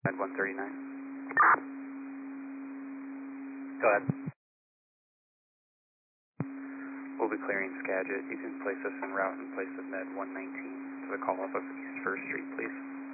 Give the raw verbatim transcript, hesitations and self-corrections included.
Med one thirty-nine. Go ahead. We'll be clearing Skagit. You can place us en route in place of Med one nineteen to the call up of East First Street, please.